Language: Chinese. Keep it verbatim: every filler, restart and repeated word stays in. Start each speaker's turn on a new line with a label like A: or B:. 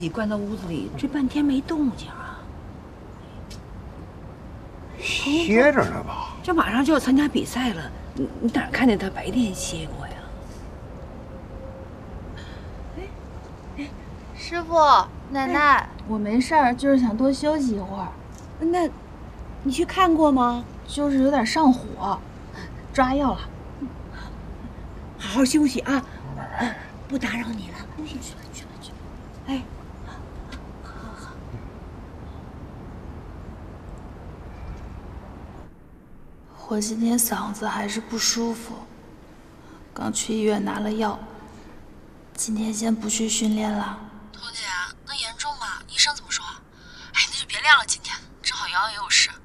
A: 你关到屋子里这半天没动静啊？
B: 歇着呢吧？
A: 这马上就要参加比赛了，你你哪看见他白天歇过呀？
C: 哎哎，师傅奶奶，哎、
D: 我没事儿，就是想多休息一会儿。
A: 那，你去看过吗？
D: 就是有点上火，抓药了。
A: 好好休息啊，啊不打扰你了。去去吧去吧去吧。哎。
D: 我今天嗓子还是不舒服，刚去医院拿了药，今天先不去训练了。
E: 彤姐，那严重吗？医生怎么说？哎，那就别练了，今天正好瑶瑶也有事。